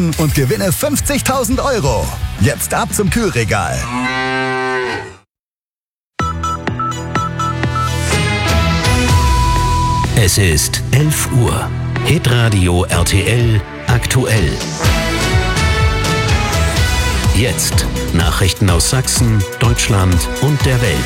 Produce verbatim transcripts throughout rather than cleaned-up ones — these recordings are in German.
und gewinne fünfzigtausend Euro. Jetzt ab zum Kühlregal. Es ist elf Uhr. Hitradio R T L aktuell. Jetzt Nachrichten aus Sachsen, Deutschland und der Welt.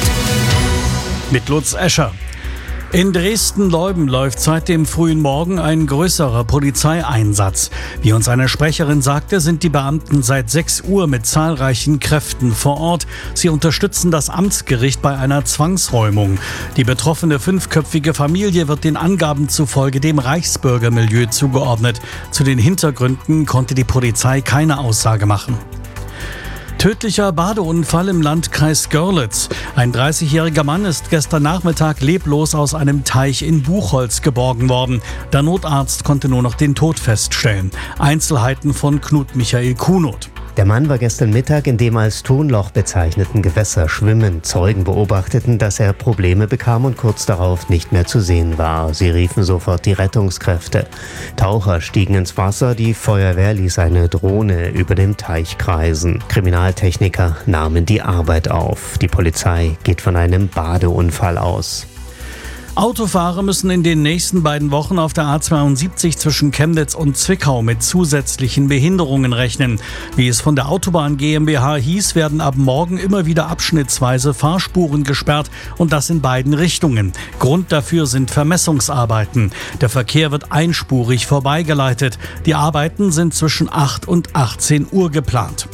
Mit Lutz Escher. In Dresden-Leuben läuft seit dem frühen Morgen ein größerer Polizeieinsatz. Wie uns eine Sprecherin sagte, sind die Beamten seit sechs Uhr mit zahlreichen Kräften vor Ort. Sie unterstützen das Amtsgericht bei einer Zwangsräumung. Die betroffene fünfköpfige Familie wird den Angaben zufolge dem Reichsbürgermilieu zugeordnet. Zu den Hintergründen konnte die Polizei keine Aussage machen. Tödlicher Badeunfall im Landkreis Görlitz. Ein dreißigjähriger Mann ist gestern Nachmittag leblos aus einem Teich in Buchholz geborgen worden. Der Notarzt konnte nur noch den Tod feststellen. Einzelheiten von Knut Michael Kuhnot. Der Mann war gestern Mittag in dem als Tonloch bezeichneten Gewässer schwimmen. Zeugen beobachteten, dass er Probleme bekam und kurz darauf nicht mehr zu sehen war. Sie riefen sofort die Rettungskräfte. Taucher stiegen ins Wasser, die Feuerwehr ließ eine Drohne über dem Teich kreisen. Kriminaltechniker nahmen die Arbeit auf. Die Polizei geht von einem Badeunfall aus. Autofahrer müssen in den nächsten beiden Wochen auf der A zweiundsiebzig zwischen Chemnitz und Zwickau mit zusätzlichen Behinderungen rechnen. Wie es von der Autobahn GmbH hieß, werden ab morgen immer wieder abschnittsweise Fahrspuren gesperrt und das in beiden Richtungen. Grund dafür sind Vermessungsarbeiten. Der Verkehr wird einspurig vorbeigeleitet. Die Arbeiten sind zwischen acht und achtzehn Uhr geplant.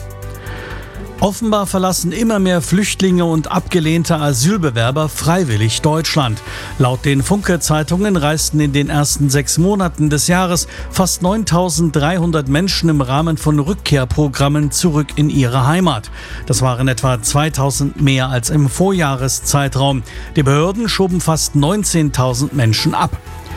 Offenbar verlassen immer mehr Flüchtlinge und abgelehnte Asylbewerber freiwillig Deutschland. Laut den Funke-Zeitungen reisten in den ersten sechs Monaten des Jahres fast neuntausenddreihundert Menschen im Rahmen von Rückkehrprogrammen zurück in ihre Heimat. Das waren etwa zweitausend mehr als im Vorjahreszeitraum. Die Behörden schoben fast neunzehntausend Menschen ab.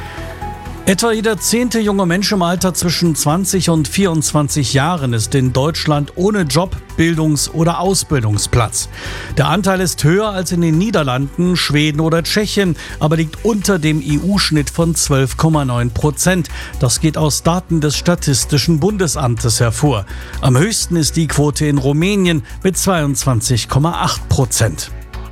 Etwa jeder zehnte junge Mensch im Alter zwischen zwanzig und vierundzwanzig Jahren ist in Deutschland ohne Job, Bildungs- oder Ausbildungsplatz. Der Anteil ist höher als in den Niederlanden, Schweden oder Tschechien, aber liegt unter dem E U-Schnitt von zwölf Komma neun Prozent. Das geht aus Daten des Statistischen Bundesamtes hervor. Am höchsten ist die Quote in Rumänien mit zweiundzwanzig Komma acht Prozent.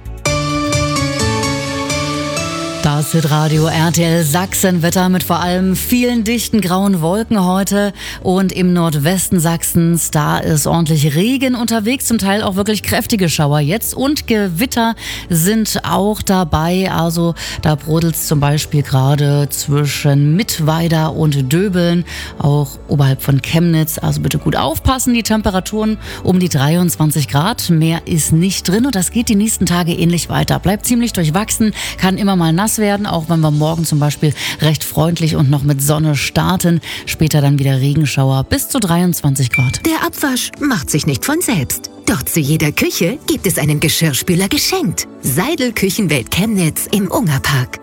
Das Hitradio R T L Sachsen-Wetter mit vor allem vielen dichten grauen Wolken heute und im Nordwesten Sachsens, da ist ordentlich Regen unterwegs, zum Teil auch wirklich kräftige Schauer jetzt und Gewitter sind auch dabei, also da brodelt es zum Beispiel gerade zwischen Mittweida und Döbeln, auch oberhalb von Chemnitz, also bitte gut aufpassen, die Temperaturen um die dreiundzwanzig Grad, mehr ist nicht drin und das geht die nächsten Tage ähnlich weiter, bleibt ziemlich durchwachsen, kann immer mal nass werden, auch wenn wir morgen zum Beispiel recht freundlich und noch mit Sonne starten. Später dann wieder Regenschauer bis zu dreiundzwanzig Grad. Der Abwasch macht sich nicht von selbst. Doch zu jeder Küche gibt es einen Geschirrspüler geschenkt. Seidel Küchenwelt Chemnitz im Ungerpark.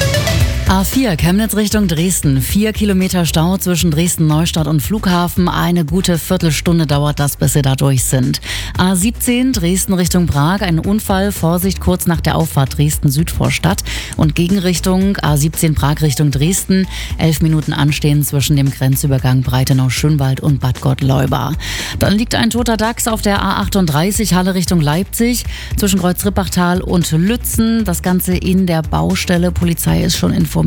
A vier Chemnitz Richtung Dresden. Vier Kilometer Stau zwischen Dresden-Neustadt und Flughafen. Eine gute Viertelstunde dauert das, bis Sie da durch sind. A siebzehn Dresden Richtung Prag. Ein Unfall. Vorsicht kurz nach der Auffahrt Dresden-Südvorstadt. Und Gegenrichtung A siebzehn Prag Richtung Dresden. Elf Minuten Anstehen zwischen dem Grenzübergang Breitenau-Schönwald und Bad Gottleuba. Dann liegt ein toter Dachs auf der A achtunddreißig Halle Richtung Leipzig. Zwischen Kreuz-Rippachtal und Lützen. Das Ganze in der Baustelle. Polizei ist schon informiert.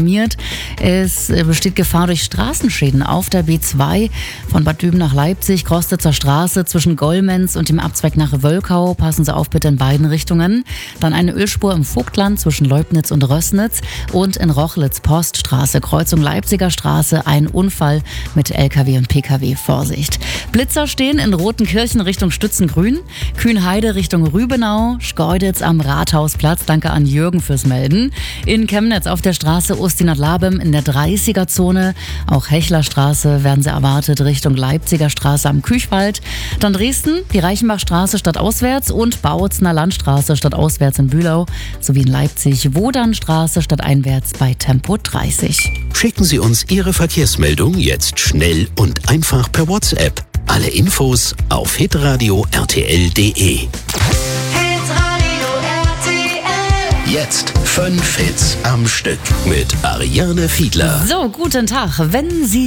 Es besteht Gefahr durch Straßenschäden auf der B zwei von Bad Düben nach Leipzig, Krostitzer Straße zwischen Golmenz und dem Abzweig nach Wölkau. Passen Sie auf bitte in beiden Richtungen. Dann eine Ölspur im Vogtland zwischen Leubnitz und Rössnitz und in Rochlitz Poststraße, Kreuzung Leipziger Straße, ein Unfall mit L K W und P K W. Vorsicht. Blitzer stehen in Rotenkirchen Richtung Stützengrün, Kühnheide Richtung Rübenau, Schkeuditz am Rathausplatz. Danke an Jürgen fürs Melden. In Chemnitz auf der Straße Ustinat-Labem in der dreißiger-Zone. Auch Hechlerstraße werden Sie erwartet Richtung Leipziger Straße am Küchwald. Dann Dresden, die Reichenbachstraße stadtauswärts und Bautzener Landstraße stadtauswärts in Bühlau sowie in Leipzig Wodernstraße stadteinwärts bei Tempo dreißig. Schicken Sie uns Ihre Verkehrsmeldung jetzt schnell und einfach per WhatsApp. Alle Infos auf hitradio r t l punkt d e. Jetzt fünf Hits am Stück mit Ariane Fiedler. So, guten Tag. Wenn Sie